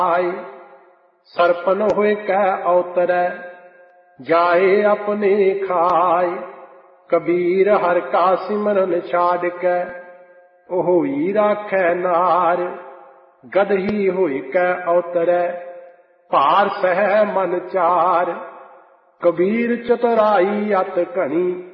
सरपन होए कै अवतरै जाए अपने खाए। कबीर हर का सिमरन छाड़ कै होई राखै नार। गदही होए कै अवतरै भार सहै मन चार। कबीर चतुराई अत घनी